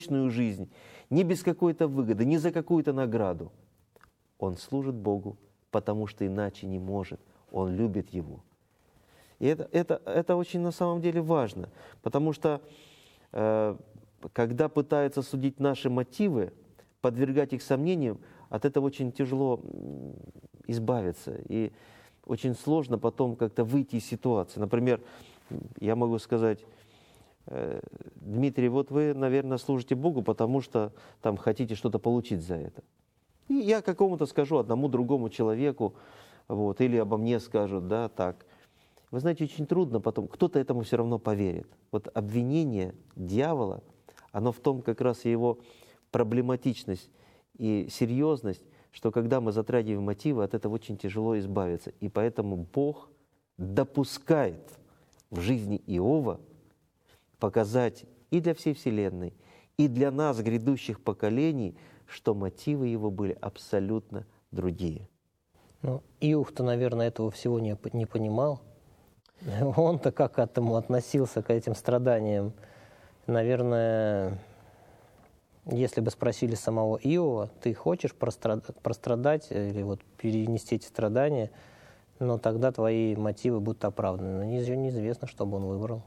жизнь, не без какой-то выгоды, не за какую-то награду. Он служит Богу, потому что иначе не может. Он любит Его. И это очень на самом деле важно, потому что когда пытаются судить наши мотивы, подвергать их сомнениям, от этого очень тяжело избавиться. И очень сложно потом как-то выйти из ситуации. Например, я могу сказать: Дмитрий, вот вы, наверное, служите Богу, потому что там хотите что-то получить за это. И я какому-то скажу, одному другому человеку, вот, или обо мне скажут, да, так. Вы знаете, очень трудно потом, кто-то этому все равно поверит. Вот обвинение дьявола, оно в том как раз и его проблематичность и серьезность, что когда мы затрагиваем мотивы, от этого очень тяжело избавиться. И поэтому Бог допускает в жизни Иова показать и для всей Вселенной, и для нас, грядущих поколений, что мотивы его были абсолютно другие. Ну, Иов-то, наверное, этого всего не понимал. Он-то как к этому относился, к этим страданиям? Наверное, если бы спросили самого Иова: ты хочешь прострадать или вот перенести эти страдания, но тогда твои мотивы будут оправданы. Но неизвестно, что бы он выбрал.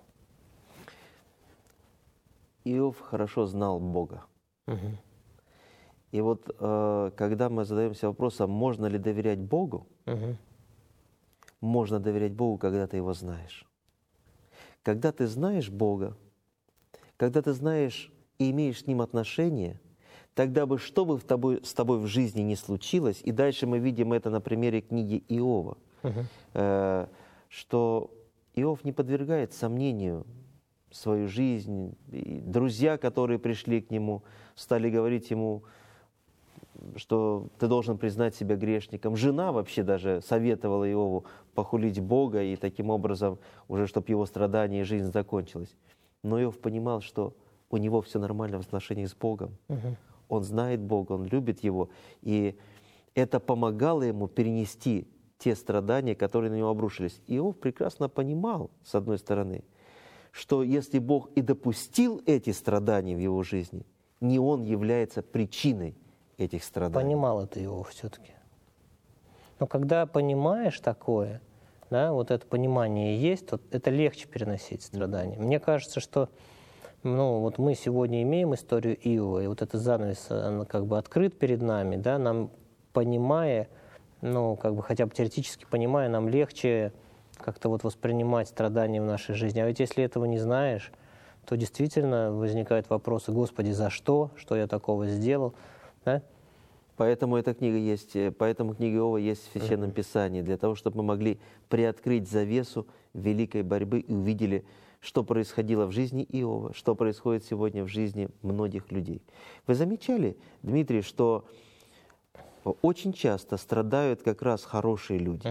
Иов хорошо знал Бога. Угу. И вот когда мы задаемся вопросом, можно ли доверять Богу, Угу. можно доверять Богу, когда ты Его знаешь. Когда ты знаешь Бога, когда ты знаешь и имеешь с Ним отношения, тогда бы что бы с тобой в жизни ни случилось, и дальше мы видим это на примере книги Иова, что Иов не подвергает сомнению свою жизнь. И друзья, которые пришли к нему, стали говорить ему, что ты должен признать себя грешником. Жена вообще даже советовала Иову похулить Бога, и таким образом уже, чтобы его страдания и жизнь закончилась. Но Иов понимал, что у него все нормально в отношениях с Богом. Он знает Бога, он любит Его. И это помогало ему перенести те страдания, которые на него обрушились. Иов прекрасно понимал, с одной стороны, что если Бог и допустил эти страдания в его жизни, не Он является причиной этих страданий. Понимал это Иов все-таки. Но когда понимаешь такое, да, вот это понимание есть, то это легче переносить страдания. Мне кажется, что вот мы сегодня имеем историю Иова, и вот этот занавес, он как бы открыт перед нами, да, нам, понимая, как бы хотя бы теоретически понимая, нам легче как-то вот воспринимать страдания в нашей жизни. А ведь если этого не знаешь, то действительно возникают вопросы: Господи, за что? Что я такого сделал? Да? Поэтому эта книга есть, поэтому книга Иова есть в Священном Писании, для того, чтобы мы могли приоткрыть завесу великой борьбы и увидели, что происходило в жизни Иова, что происходит сегодня в жизни многих людей. Вы замечали, Дмитрий, что очень часто страдают как раз хорошие люди.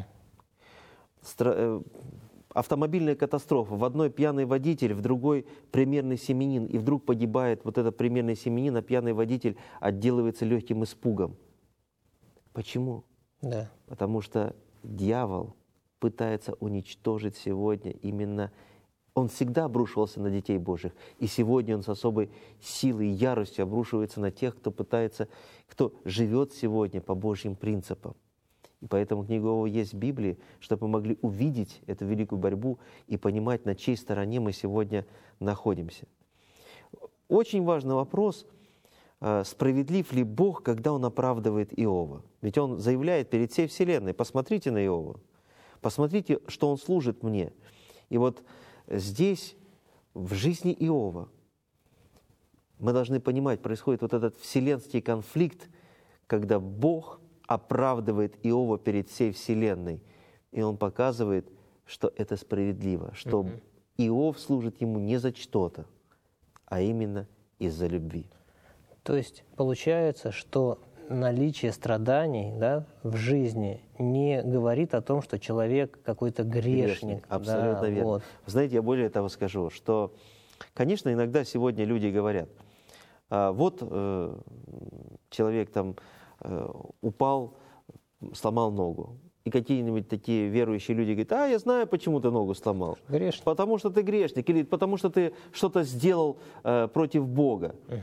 Автомобильная катастрофа. В одной пьяный водитель, в другой примерный семьянин. И вдруг погибает вот этот примерный семьянин, а пьяный водитель отделывается легким испугом. Почему? Да. Потому что дьявол пытается уничтожить сегодня именно... Он всегда обрушивался на детей Божьих. И сегодня он с особой силой и яростью обрушивается на тех, кто живет сегодня по Божьим принципам. И поэтому книга Иова есть в Библии, чтобы мы могли увидеть эту великую борьбу и понимать, на чьей стороне мы сегодня находимся. Очень важный вопрос, справедлив ли Бог, когда Он оправдывает Иова. Ведь Он заявляет перед всей Вселенной: посмотрите на Иова, посмотрите, что он служит мне. И вот здесь, в жизни Иова, мы должны понимать, происходит вот этот вселенский конфликт, когда Бог оправдывает Иова перед всей Вселенной. И Он показывает, что это справедливо, что Иов служит ему не за что-то, а именно из-за любви. То есть получается, что наличие страданий, да, в жизни не говорит о том, что человек какой-то грешник. Абсолютно да, верно. Вот. Вы знаете, я более того скажу, что, конечно, иногда сегодня люди говорят: человек там упал, сломал ногу. И какие-нибудь такие верующие люди говорят: я знаю, почему ты ногу сломал. Грешник. Потому что ты грешник, или потому что ты что-то сделал против Бога.